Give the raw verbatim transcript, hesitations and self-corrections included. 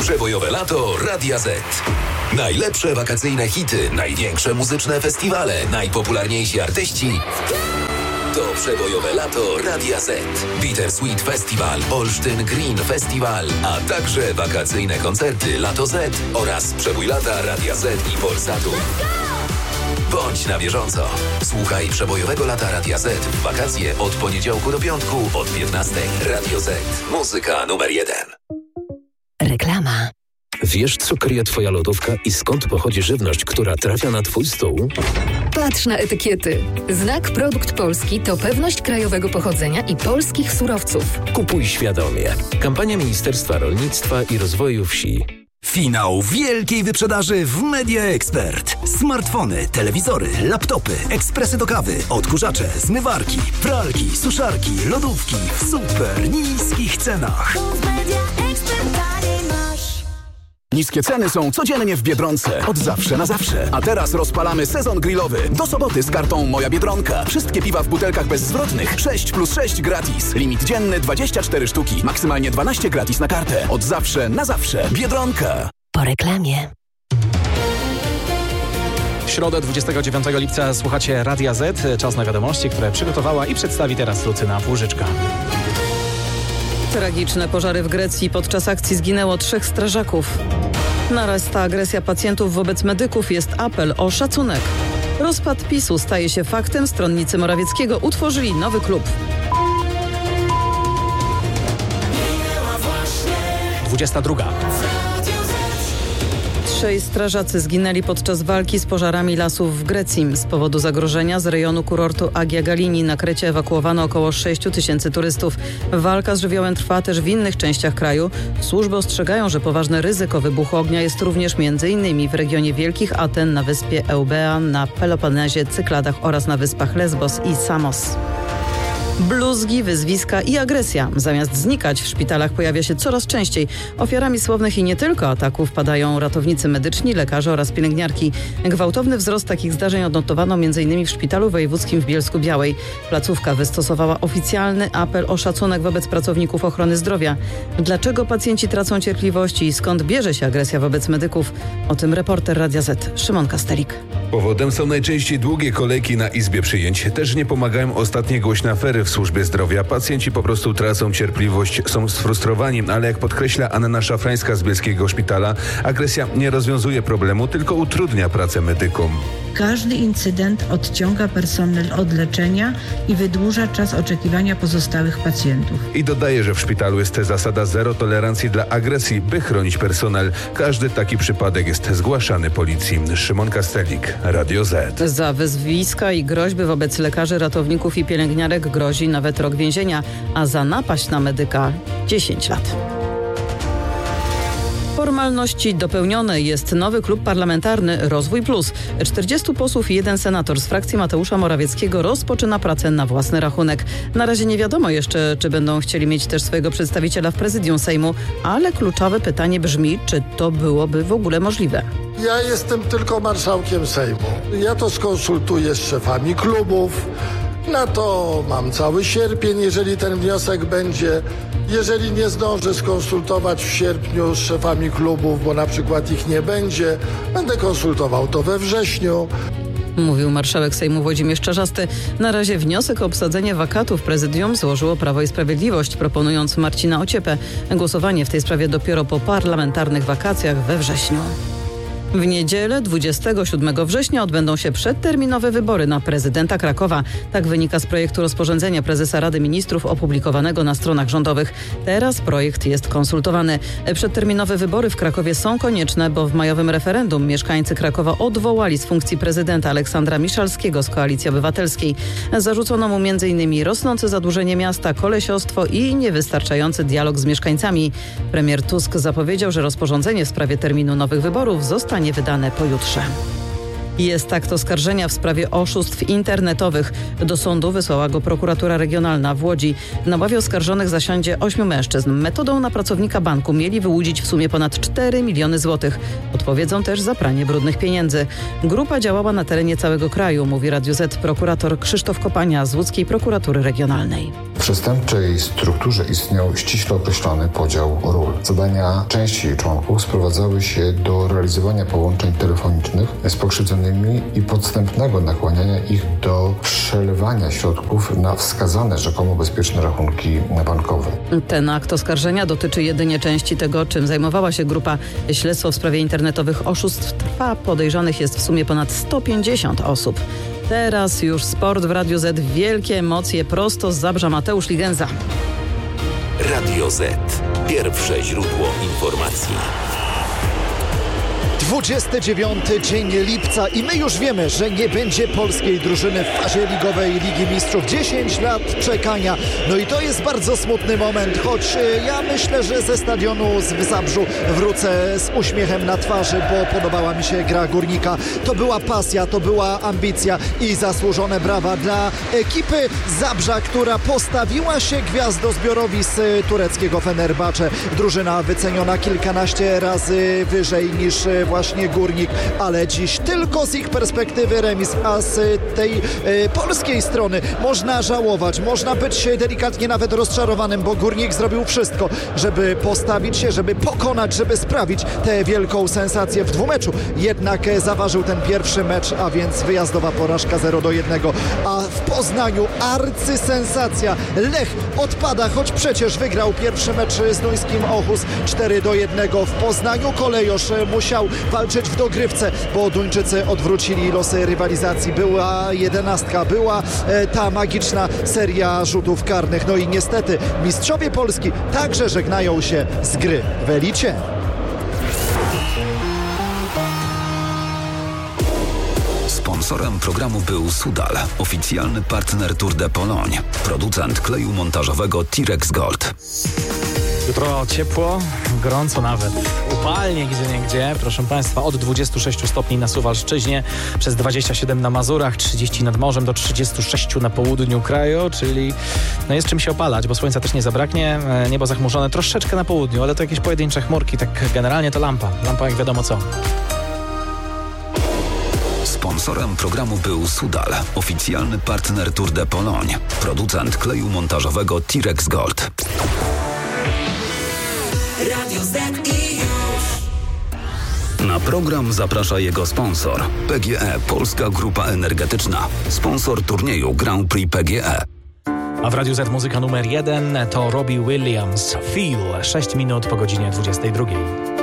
Przebojowe lato Radia Z. Najlepsze wakacyjne hity, największe muzyczne festiwale, najpopularniejsi artyści. To przebojowe lato Radia Z. Bittersweet Festival, Olsztyn Green Festival, a także wakacyjne koncerty Lato Z oraz przebój lata Radia Z i Polsatu. Bądź na bieżąco. Słuchaj przebojowego lata Radia Z w wakacje od poniedziałku do piątku od piętnastej. Radio Z. Muzyka numer jeden. Reklama. Wiesz, co kryje twoja lodówka i skąd pochodzi żywność, która trafia na twój stół? Patrz na etykiety. Znak Produkt Polski to pewność krajowego pochodzenia i polskich surowców. Kupuj świadomie. Kampania Ministerstwa Rolnictwa i Rozwoju Wsi. Finał wielkiej wyprzedaży w Media Expert. Smartfony, telewizory, laptopy, ekspresy do kawy, odkurzacze, zmywarki, pralki, suszarki, lodówki w super niskich cenach. Niskie ceny są codziennie w Biedronce. Od zawsze na zawsze. A teraz rozpalamy sezon grillowy. Do soboty z kartą Moja Biedronka. Wszystkie piwa w butelkach bezzwrotnych. sześć plus sześć gratis. Limit dzienny dwadzieścia cztery sztuki. Maksymalnie dwanaście gratis na kartę. Od zawsze na zawsze. Biedronka. Po reklamie. W środę dwudziestego dziewiątego lipca słuchacie Radia Z. Czas na wiadomości, które przygotowała i przedstawi teraz Lucyna Płużyczka. Tragiczne pożary w Grecji. Podczas akcji zginęło trzech strażaków. Narasta agresja pacjentów wobec medyków. Jest apel o szacunek. Rozpad PiSu staje się faktem. Stronnicy Morawieckiego utworzyli nowy klub. dwudziesta druga. Trzej strażacy zginęli podczas walki z pożarami lasów w Grecji. Z powodu zagrożenia z rejonu kurortu Agia Galini na Krecie ewakuowano około sześć tysięcy turystów. Walka z żywiołem trwa też w innych częściach kraju. Służby ostrzegają, że poważne ryzyko wybuchu ognia jest również m.in. w regionie Wielkich Aten, na wyspie Eubea, na Peloponezie, Cykladach oraz na wyspach Lesbos i Samos. Bluzgi, wyzwiska i agresja. Zamiast znikać w szpitalach pojawia się coraz częściej. Ofiarami słownych i nie tylko ataków padają ratownicy medyczni, lekarze oraz pielęgniarki. Gwałtowny wzrost takich zdarzeń odnotowano m.in. w Szpitalu Wojewódzkim w Bielsku-Białej. Placówka wystosowała oficjalny apel o szacunek wobec pracowników ochrony zdrowia. Dlaczego pacjenci tracą cierpliwość i skąd bierze się agresja wobec medyków? O tym reporter Radia Z Szymon Kastelik. Powodem są najczęściej długie kolejki na izbie przyjęć. Też nie pomagają ostatnie głośne afery w służbie zdrowia. Pacjenci po prostu tracą cierpliwość, są sfrustrowani, ale jak podkreśla Anna Szafrańska z Bielskiego Szpitala, agresja nie rozwiązuje problemu, tylko utrudnia pracę medykom. Każdy incydent odciąga personel od leczenia i wydłuża czas oczekiwania pozostałych pacjentów. I dodaje, że w szpitalu jest zasada zero tolerancji dla agresji, by chronić personel. Każdy taki przypadek jest zgłaszany policji. Szymon Kastelik, Radio Z. Za wyzwiska i groźby wobec lekarzy, ratowników i pielęgniarek grozi nawet rok więzienia, a za napaść na medyka dziesięć lat. Formalności dopełnione. Jest nowy klub parlamentarny Rozwój Plus. czterdziestu posłów i jeden senator z frakcji Mateusza Morawieckiego rozpoczyna pracę na własny rachunek. Na razie nie wiadomo jeszcze, czy będą chcieli mieć też swojego przedstawiciela w prezydium Sejmu, ale kluczowe pytanie brzmi, czy to byłoby w ogóle możliwe. Ja jestem tylko marszałkiem Sejmu. Ja to skonsultuję z szefami klubów. Na to mam cały sierpień, jeżeli ten wniosek będzie. Jeżeli nie zdążę skonsultować w sierpniu z szefami klubów, bo na przykład ich nie będzie, będę konsultował to we wrześniu. Mówił marszałek Sejmu Włodzimierz Czarzasty. Na razie wniosek o obsadzenie wakatu w prezydium złożyło Prawo i Sprawiedliwość, proponując Marcina Ociepę. Głosowanie w tej sprawie dopiero po parlamentarnych wakacjach we wrześniu. W niedzielę dwudziestego siódmego września odbędą się przedterminowe wybory na prezydenta Krakowa. Tak wynika z projektu rozporządzenia prezesa Rady Ministrów opublikowanego na stronach rządowych. Teraz projekt jest konsultowany. Przedterminowe wybory w Krakowie są konieczne, bo w majowym referendum mieszkańcy Krakowa odwołali z funkcji prezydenta Aleksandra Miszalskiego z Koalicji Obywatelskiej. Zarzucono mu między innymi rosnące zadłużenie miasta, kolesiostwo i niewystarczający dialog z mieszkańcami. Premier Tusk zapowiedział, że rozporządzenie w sprawie terminu nowych wyborów zostanie nie wydane pojutrze. Jest akt oskarżenia w sprawie oszustw internetowych. Do sądu wysłała go prokuratura regionalna w Łodzi. Na ławie oskarżonych zasiądzie ośmiu mężczyzn. Metodą na pracownika banku mieli wyłudzić w sumie ponad cztery miliony złotych. Odpowiedzą też za pranie brudnych pieniędzy. Grupa działała na terenie całego kraju, mówi Radiu Z prokurator Krzysztof Kopania z łódzkiej prokuratury regionalnej. przestępczej strukturze istniał ściśle określony podział ról. Zadania części jej członków sprowadzały się do realizowania połączeń telefonicznych z pokrzywdzonymi i podstępnego nakłaniania ich do przelewania środków na wskazane rzekomo bezpieczne rachunki bankowe. Ten akt oskarżenia dotyczy jedynie części tego, czym zajmowała się grupa. Śledztwo w sprawie internetowych oszustw trwa. Podejrzanych jest w sumie ponad sto pięćdziesiąt osób. Teraz już sport w Radiu Z. Wielkie emocje prosto z Zabrza. Mateusz Ligenza. Radio Z. Pierwsze źródło informacji. dwudziesty dziewiąty dzień lipca i my już wiemy, że nie będzie polskiej drużyny w fazie ligowej Ligi Mistrzów. dziesięć lat czekania. No i to jest bardzo smutny moment, choć ja myślę, że ze stadionu w Zabrzu wrócę z uśmiechem na twarzy, bo podobała mi się gra Górnika. To była pasja, to była ambicja i zasłużone brawa dla ekipy Zabrza, która postawiła się gwiazdozbiorowi z tureckiego Fenerbahce. Drużyna wyceniona kilkanaście razy wyżej niż właśnie Górnik, ale dziś tylko z ich perspektywy remis, a z tej e, polskiej strony można żałować, można być delikatnie nawet rozczarowanym, bo Górnik zrobił wszystko, żeby postawić się, żeby pokonać, żeby sprawić tę wielką sensację w dwumeczu. Jednak zaważył ten pierwszy mecz, a więc wyjazdowa porażka zero do jednego, a w Poznaniu arcysensacja. Lech odpada, choć przecież wygrał pierwszy mecz z duńskim Ochus cztery do jednego. W Poznaniu Kolejosz musiał walczyć w dogrywce, bo Duńczycy odwrócili losy rywalizacji. Była jedenastka, była e, ta magiczna seria rzutów karnych. No i niestety mistrzowie Polski także żegnają się z gry w elicie. Sponsorem programu był Sudal, oficjalny partner Tour de Pologne, producent kleju montażowego T-Rex Gold. Jutro ciepło, gorąco nawet, upalnie gdzieniegdzie, proszę Państwa, od dwudziestu sześciu stopni na Suwalszczyźnie, przez dwadzieścia siedem na Mazurach, trzydzieści nad morzem do trzydziestu sześciu na południu kraju, czyli no jest czym się opalać, bo słońca też nie zabraknie, niebo zachmurzone troszeczkę na południu, ale to jakieś pojedyncze chmurki, tak generalnie to lampa, lampa jak wiadomo co. Sponsorem programu był Sudal, oficjalny partner Tour de Pologne, producent kleju montażowego T-Rex Gold. Radio Z i już. Na program zaprasza jego sponsor. P G E Polska Grupa Energetyczna. Sponsor turnieju Grand Prix P G E. A w Radiu Z muzyka numer jeden to Robbie Williams. Feel. sześć minut po godzinie dwudziestej drugiej.